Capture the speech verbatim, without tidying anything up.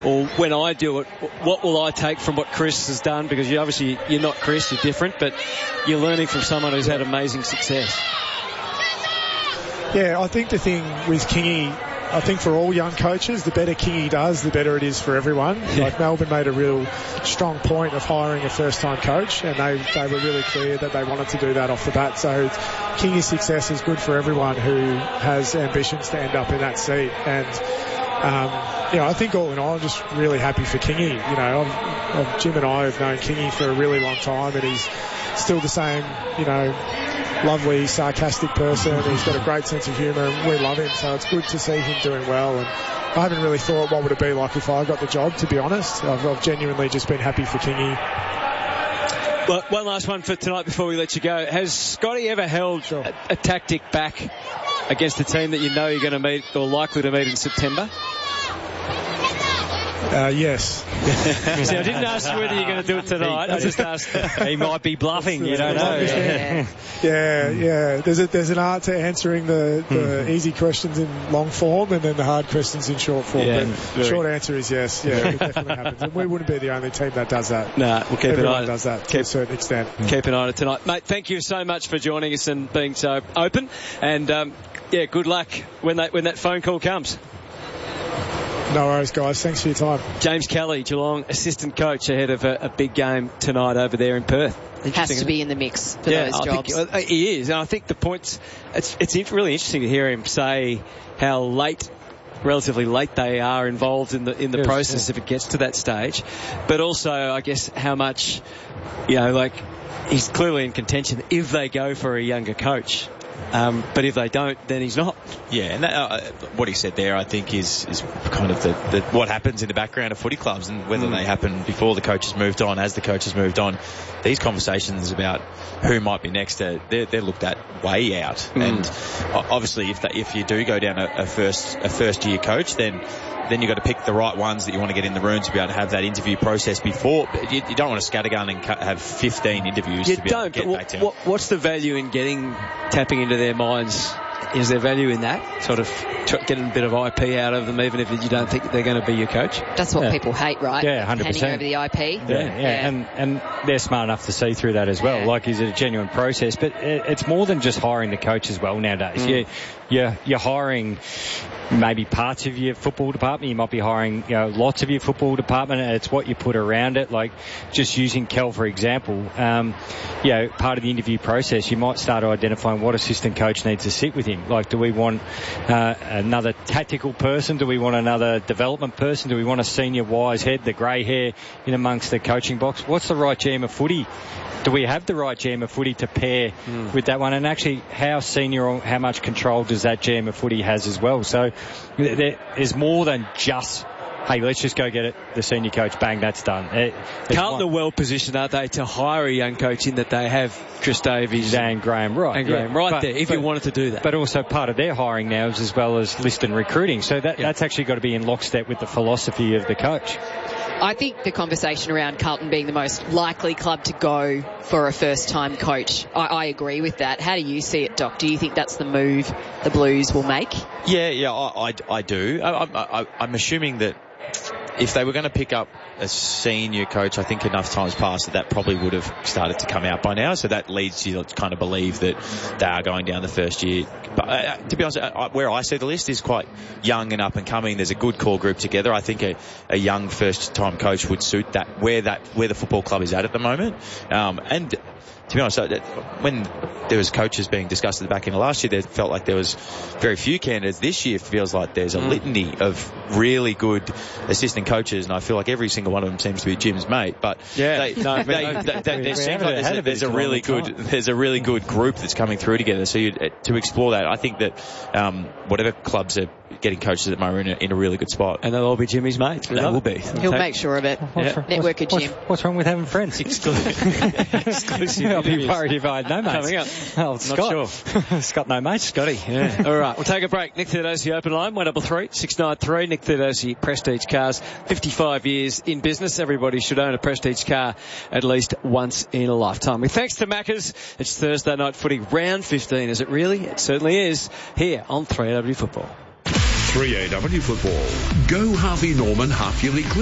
or when I do it, what will I take from what Chris has done? Because you obviously, you're not Chris, you're different, but you're learning from someone who's had amazing success. Yeah, I think the thing with Kingy, I think for all young coaches, the better Kingy does, the better it is for everyone. Yeah. Like Melbourne made a real strong point of hiring a first-time coach, and they, they were really clear that they wanted to do that off the bat. So Kingy's success is good for everyone who has ambitions to end up in that seat. And Um, you know, I think all in all, I'm just really happy for Kingy. You know, I've, I've, Jim and I have known Kingy for a really long time, and he's still the same, you know, lovely, sarcastic person. He's got a great sense of humour, and we love him. So it's good to see him doing well. And I haven't really thought what would it be like if I got the job, to be honest. I've, I've genuinely just been happy for Kingy. Well, one last one for tonight before we let you go. Has Scotty ever held sure. a, a tactic back against a team that you know you're going to meet or likely to meet in September? Uh, yes. See, I didn't ask whether you're going to do it tonight. I just asked. He might be bluffing. You don't know. Yeah, yeah. yeah. There's a, there's an art to answering the, the easy questions in long form and then the hard questions in short form. Yeah, but short answer is yes. Yeah, it definitely happens. And we wouldn't be the only team that does that. No, nah, we'll keep Everyone an eye on it. does that to keep, a certain extent. Keep an eye on it tonight, mate. Thank you so much for joining us and being so open. And um, yeah, good luck when that when that phone call comes. No worries, guys. Thanks for your time. James Kelly, Geelong assistant coach, ahead of a, a big game tonight over there in Perth. Has to be in the mix for yeah, those I jobs. Think, uh, he is, and I think the points. It's it's really interesting to hear him say how late, relatively late, they are involved in the in the yes, process yeah. if it gets to that stage. But also, I guess how much, you know, like he's clearly in contention if they go for a younger coach. Um, but if they don't, then he's not. Yeah, and that, uh, what he said there, I think, is is kind of the, the what happens in the background of footy clubs, and whether mm. they happen before the coach has moved on, as the coach has moved on. These conversations about who might be next, uh, they're, they're looked at way out. Mm. And obviously, if that, if you do go down a, a first a first year coach, then then you've got to pick the right ones that you want to get in the room to be able to have that interview process before. You, you don't want to scattergun and cut, have fifteen interviews you to be don't, able to get what, back to. What, what's the value in getting, tapping into their minds? Is there value in that? Sort of getting a bit of I P out of them, even if you don't think they're going to be your coach? That's what yeah. people hate, right? Yeah, one hundred percent. Handing over the I P. Yeah, yeah. yeah. And, and they're smart enough to see through that as well. Yeah. Like, is it a genuine process? But it, it's more than just hiring the coach as well nowadays. Mm. You, you're, you're hiring maybe parts of your football department. You might be hiring, you know, lots of your football department. And it's what you put around it. Like, just using Kel, for example, um, you know, part of the interview process, you might start identifying what assistant coach needs to sit with him. Like, do we want uh, another tactical person? Do we want another development person? Do we want a senior wise head, the grey hair in amongst the coaching box? What's the right jam of footy? Do we have the right jam of footy to pair mm. with that one? And actually, how senior or how much control does that jam of footy has as well? So there is more than just, hey, let's just go get it, the senior coach, bang, that's done. It, Carlton are well positioned, aren't they, to hire a young coach in that they have Chris Davies and Graham Wright. And Graham yeah. right but, there, if but, you wanted to do that. But also part of their hiring now is as well as list and recruiting. So that, yeah. that's actually got to be in lockstep with the philosophy of the coach. I think the conversation around Carlton being the most likely club to go for a first-time coach, I, I agree with that. How do you see it, Doc? Do you think that's the move the Blues will make? Yeah, yeah, I, I, I do. I, I, I'm assuming that if they were going to pick up a senior coach, I think enough times passed that that probably would have started to come out by now. So that leads you to kind of believe that they are going down the first year. But uh, to be honest, uh, where I see the list is quite young and up and coming. There's a good core group together. I think a, a young first-time coach would suit that where that where the football club is at at the moment. Um, and to be honest, when there was coaches being discussed at the back end of last year, there felt like there was very few candidates. This year feels like there's a mm. litany of really good assistant coaches, and I feel like every single one of them seems to be Jim's mate. But yeah, they, no, they, they, they, they, there seems like there's a, there's a really good there's a really good group that's coming through together. So you, to explore that, I think that um, whatever clubs are getting coaches at the moment are in a, in a really good spot, and they'll all be Jimmy's mates. They will be. He'll make sure of it. Yeah. Network of Jim. What's, what's wrong with having friends? Exclusive. Exclusive. I'll be worried if I had no mates. Coming up. Oh, Scott. Not sure. Scott, no mates. Scotty, yeah. All right, we'll take a break. Nick Theodosi open line, one double three six nine three. Nick Theodosi, Prestige Cars, fifty-five years in business. Everybody should own a Prestige car at least once in a lifetime. With thanks to Maccas, it's Thursday night footy, round fifteen. Is it really? It certainly is. Here on three A W Football. three A W football. Go Harvey Norman half-yearly